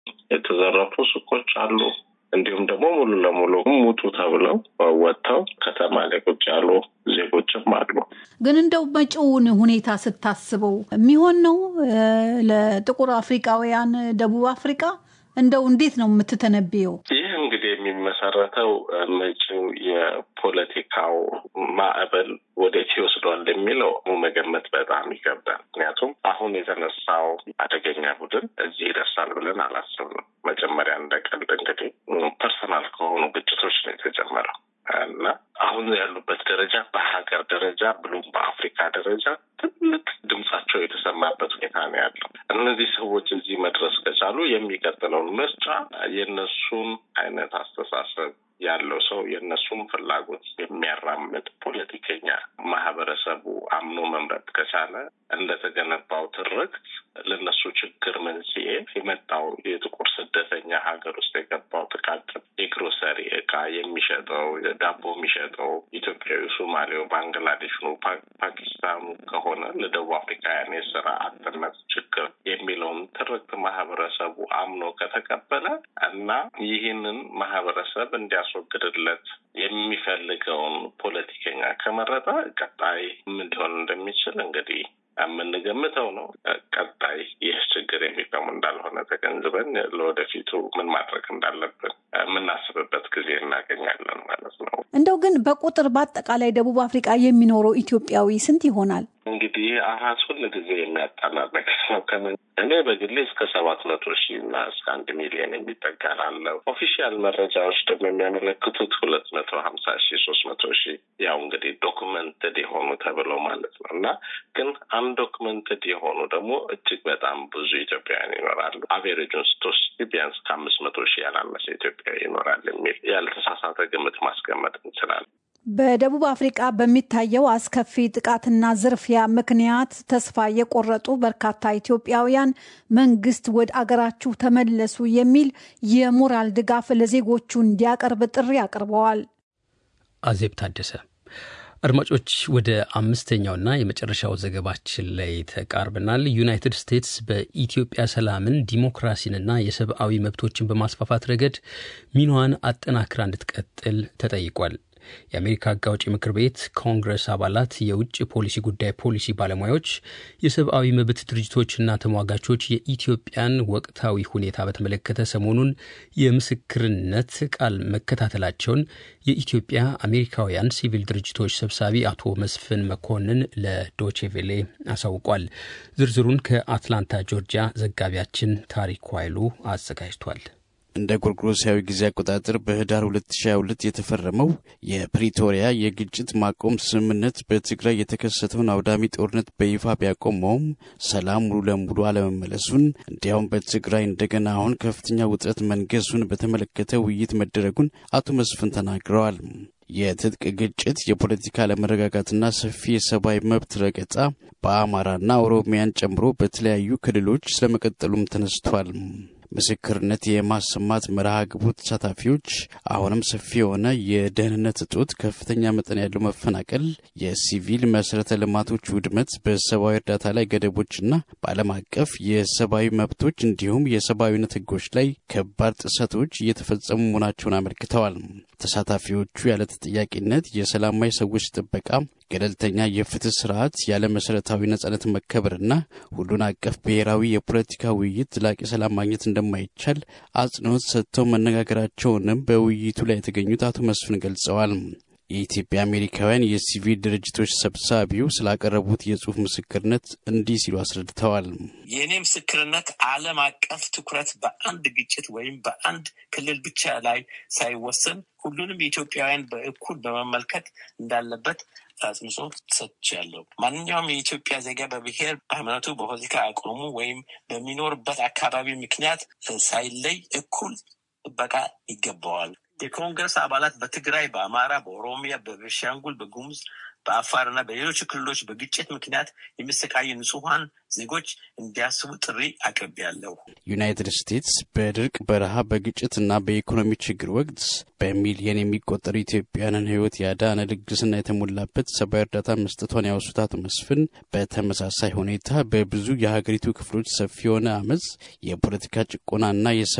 የተዘረፉ ሱቆች አሉ። እንዲሁም ደግሞ ሙሉ ለሙሉ ሙቱ ተብለው ወጥተው ከተማ ላይ ቁጭ ያሉ ዜጎችም አሉ። ግን እንደው መጪውን ሁኔታ ስታስበው የሚሆን ነው ለጥቁር አፍሪካውያን ደቡብ አፍሪካ እንደው እንዴት ነው የምትተነብየው? ይህ እንግዲህ የሚመሰረተው መጪው የፖለቲካው ማዕበል ወዴት ይወስዷል የሚለው መገመት በጣም ይከብዳል። ምክንያቱም አሁን የተነሳው አደገኛ ቡድን እዚህ ይደርሳል ብለን አላሰብንም። መጀመሪያ እንደቀልድ እንግዲህ ፐርሰናል ከሆኑ ግጭቶች ነው የተጀመረው እና አሁን ያሉበት ደረጃ በሀገር ደረጃ ብሎም በአፍሪካ ደረጃ ትልቅ ድምጻቸው የተሰማበት ሁኔታ ነው ያለው። እነዚህ ሰዎች እዚህ መድረስ ከቻሉ የሚቀጥለው ምርጫ የነሱን አይነት አስተሳሰብ ያለው ሰው የነሱን ፍላጎት የሚያራምድ ፖለቲከኛ ማህበረሰቡ አምኖ መምረጥ ከቻለ እንደተገነባው ትርክት ለነሱ ችግር መንስኤ የመጣው የጥቁር ስደተኛ ሀገር ውስጥ የገባው ጥቃት የግሮሰሪ እቃ የሚሸጠው ዳቦ የሚሸጠው ኢትዮጵያዊ፣ ሶማሌው፣ ባንግላዴሹ፣ ፓኪስታኑ ከሆነ ለደቡብ አፍሪካውያን የስራ አጥነት ችግር የሚለውን ትርክት ማህበረሰቡ አምኖ ከተቀበለ እና ይህንን ማህበረሰብ እንዲያስወግድለት የሚፈልገውን ፖለቲከኛ ከመረጠ ቀጣይ ምን ሊሆን እንደሚችል እንግዲህ የምንገምተው ነው። ቀጣይ ይህ ችግር የሚቆም እንዳልሆነ ተገንዝበን ለወደፊቱ ምን ማድረግ እንዳለብን የምናስብበት ጊዜ እናገኛለን ማለት ነው። እንደው ግን በቁጥር በአጠቃላይ ደቡብ አፍሪካ የሚኖረው ኢትዮጵያዊ ስንት ይሆናል? እንግዲህ አሃዝ ሁሉ ጊዜ የሚያጣናበቅ ነው። እኔ በግሌ እስከ 700,000 እና እስከ 1 ሚሊዮን የሚጠጋ አለው። ኦፊሻል መረጃዎች ደግሞ የሚያመለክቱት 250,000 300,000 ያው እንግዲህ ዶክመንትድ የሆኑ ተብለው ማለት ነው እና ግን አንዶክመንትድ የሆኑ ደግሞ እጅግ በጣም ብዙ ኢትዮጵያውያን ይኖራሉ። አቬሬጁን ስትወስድ ቢያንስ ከ500,000 ያላነሰ ኢትዮጵያዊ ይኖራል የሚል ያልተሳሳተ ግምት ማስቀመጥ እንችላለን። በደቡብ አፍሪካ በሚታየው አስከፊ ጥቃትና ዝርፊያ ምክንያት ተስፋ የቆረጡ በርካታ ኢትዮጵያውያን መንግስት ወደ አገራችሁ ተመለሱ የሚል የሞራል ድጋፍ ለዜጎቹ እንዲያቀርብ ጥሪ አቅርበዋል። አዜብ ታደሰ። አድማጮች ወደ አምስተኛውና የመጨረሻው ዘገባችን ላይ ተቃርበናል። ዩናይትድ ስቴትስ በኢትዮጵያ ሰላምን፣ ዲሞክራሲንና የሰብአዊ መብቶችን በማስፋፋት ረገድ ሚናዋን አጠናክራ እንድትቀጥል ተጠይቋል። የአሜሪካ ሕግ አውጪ ምክር ቤት ኮንግረስ አባላት፣ የውጭ ፖሊሲ ጉዳይ ፖሊሲ ባለሙያዎች፣ የሰብአዊ መብት ድርጅቶችና ተሟጋቾች የኢትዮጵያን ወቅታዊ ሁኔታ በተመለከተ ሰሞኑን የምስክርነት ቃል መከታተላቸውን የኢትዮጵያ አሜሪካውያን ሲቪል ድርጅቶች ሰብሳቢ አቶ መስፍን መኮንን ለዶቼ ቬሌ አሳውቋል። ዝርዝሩን ከአትላንታ ጆርጂያ ዘጋቢያችን ታሪኩ ኃይሉ አዘጋጅቷል። እንደ ጎርጎሮሳዊ ጊዜ አቆጣጠር በህዳር 2022 የተፈረመው የፕሪቶሪያ የግጭት ማቆም ስምምነት በትግራይ የተከሰተውን አውዳሚ ጦርነት በይፋ ቢያቆመውም ሰላም ሙሉ ለሙሉ አለመመለሱን እንዲያውም በትግራይ እንደገና አሁን ከፍተኛ ውጥረት መንገሱን በተመለከተ ውይይት መደረጉን አቶ መስፍን ተናግረዋል። የትጥቅ ግጭት፣ የፖለቲካ አለመረጋጋትና ሰፊ የሰብአዊ መብት ረገጣ በአማራና ኦሮሚያን ጨምሮ በተለያዩ ክልሎች ስለመቀጠሉም ተነስቷል። ምስክርነት የማሰማት መርሃ ግብሩ ተሳታፊዎች አሁንም ሰፊ የሆነ የደህንነት እጦት፣ ከፍተኛ መጠን ያለው መፈናቀል፣ የሲቪል መሰረተ ልማቶች ውድመት፣ በሰብአዊ እርዳታ ላይ ገደቦችና በዓለም አቀፍ የሰብአዊ መብቶች እንዲሁም የሰብአዊነት ህጎች ላይ ከባድ ጥሰቶች እየተፈጸሙ መሆናቸውን አመልክተዋል። ተሳታፊዎቹ ያለ ተጠያቂነት የሰላማዊ ሰዎች ጥበቃ፣ ገለልተኛ የፍትህ ስርዓት፣ ያለ መሰረታዊ ነጻነት መከበርና ሁሉን አቀፍ ብሔራዊ የፖለቲካ ውይይት ዘላቂ ሰላም ማግኘት እንደማይቻል አጽንኦት ሰጥተው መነጋገራቸውንም በውይይቱ ላይ የተገኙት አቶ መስፍን ገልጸዋል። የኢትዮጵያ አሜሪካውያን የሲቪል ድርጅቶች ሰብሳቢው ስላቀረቡት የጽሁፍ ምስክርነት እንዲህ ሲሉ አስረድተዋል። የኔ ምስክርነት ዓለም አቀፍ ትኩረት በአንድ ግጭት ወይም በአንድ ክልል ብቻ ላይ ሳይወሰን ሁሉንም ኢትዮጵያውያን በእኩል በመመልከት እንዳለበት አጽንኦት ሰጥቻለሁ። ማንኛውም የኢትዮጵያ ዜጋ በብሔር፣ በሃይማኖቱ፣ በፖለቲካ አቋሙ ወይም በሚኖርበት አካባቢ ምክንያት ሳይለይ እኩል ጥበቃ ይገባዋል። የኮንግረስ አባላት በትግራይ፣ በአማራ፣ በኦሮሚያ፣ በቤኒሻንጉል፣ በጉሙዝ፣ በአፋርና በሌሎች ክልሎች በግጭት ምክንያት የሚሰቃዩ ንጹሃን ዜጎች እንዲያስቡ ጥሪ አቅርቤያለሁ። ዩናይትድ ስቴትስ በድርቅ በረሃብ በግጭትና በኢኮኖሚ ችግር ወቅት በሚሊዮን የሚቆጠሩ ኢትዮጵያውያንን ሕይወት ያዳነ ልግስና የተሞላበት ሰብአዊ እርዳታ መስጠቷን ያወሱት አቶ መስፍን በተመሳሳይ ሁኔታ በብዙ የሀገሪቱ ክፍሎች ሰፊ የሆነ አመጽ የፖለቲካ ጭቆናና